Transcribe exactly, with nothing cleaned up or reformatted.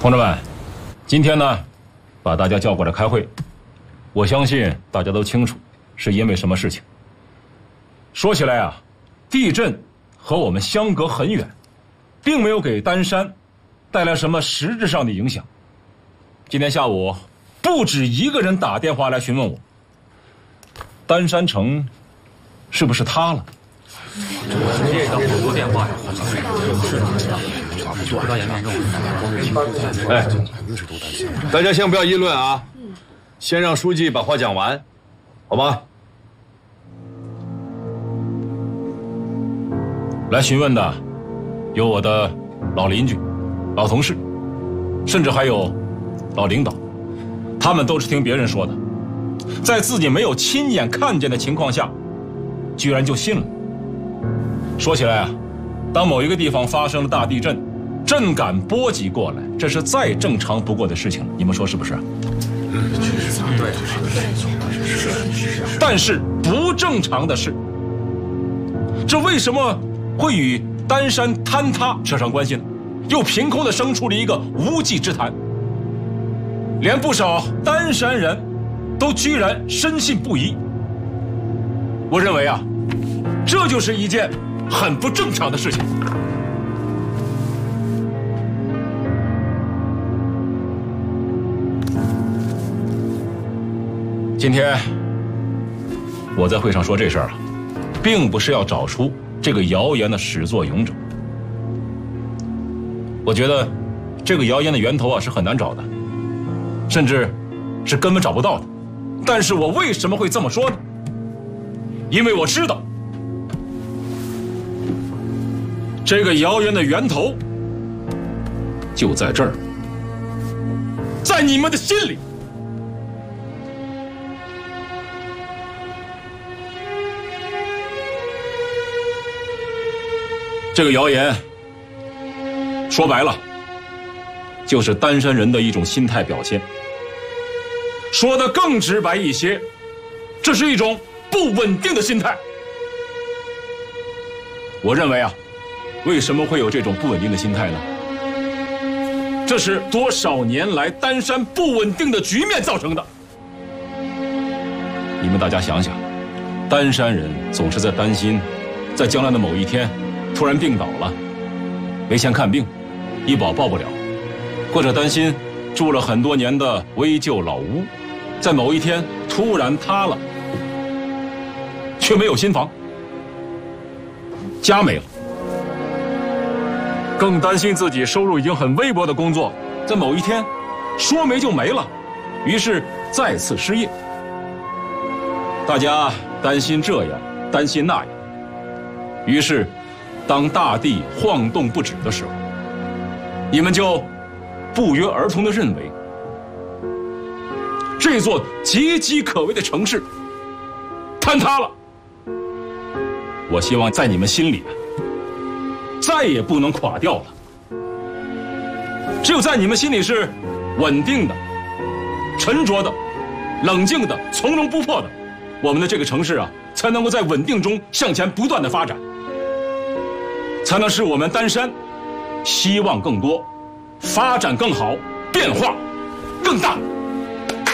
同志们，今天呢，把大家叫过来开会，我相信大家都清楚是因为什么事情。说起来啊，地震和我们相隔很远，并没有给丹山带来什么实质上的影响。今天下午，不止一个人打电话来询问我，丹山城是不是塌了？ 接到好多电话呀， 哎，大家先不要议论啊，先让书记把话讲完，好吧？ 来询问的有我的老邻居、老同事，甚至还有老领导，他们都是听别人说的，在自己没有亲眼看见的情况下，居然就信了。说起来啊，当某一个地方发生了大地震，震感波及过来，这是再正常不过的事情了，你们说是不是？ 嗯，确实，对，是。 但是不正常的是，这为什么会与丹山坍塌扯上关系呢？又凭空的生出了一个无稽之谈，连不少丹山人都居然深信不疑。我认为啊，这就是一件很不正常的事情。今天我在会上说这事儿了，并不是要找出这个谣言的始作俑者。我觉得这个谣言的源头啊是很难找的，甚至是根本找不到的。但是我为什么会这么说呢？因为我知道这个谣言的源头就在这儿，在你们的心里。这个谣言说白了就是丹山人的一种心态表现，说得更直白一些，这是一种不稳定的心态。我认为啊，为什么会有这种不稳定的心态呢？这是多少年来丹山不稳定的局面造成的。你们大家想想，丹山人总是在担心，在将来的某一天突然病倒了，没钱看病，医保报不了，或者担心住了很多年的危旧老屋，在某一天突然塌了，却没有新房，家没了。更担心自己收入已经很微薄的工作，在某一天说没就没了，于是再次失业。大家担心这样，担心那样，于是当大地晃动不止的时候，你们就不约而同地认为，这座岌岌可危的城市坍塌了。我希望在你们心里再也不能垮掉了。只有在你们心里是稳定的、沉着的、冷静的、从容不迫的，我们的这个城市啊，才能够在稳定中向前不断的发展，才能使我们丹山希望更多，发展更好，变化更大。